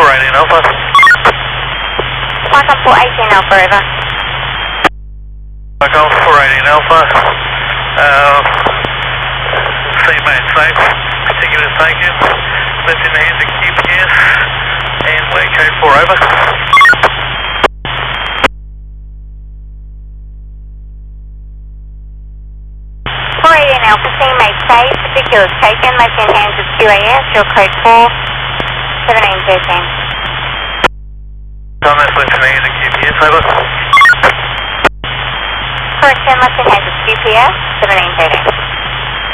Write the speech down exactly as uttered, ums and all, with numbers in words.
eighteen Alpha. Flight four eighteen Alpha, over. Flight four eighteen Alpha. Uh, C-main safe. Particular thank you. Left in the hands of Q P S. And we're code four over. four eighteen Alpha, C-main safe. Particulars taken. Left in hands of Q A S. Your code four seventeen thirteen. Thomas, left in the hands of Q P S, over. Correction, left in hands of Q P S seventeen thirteen.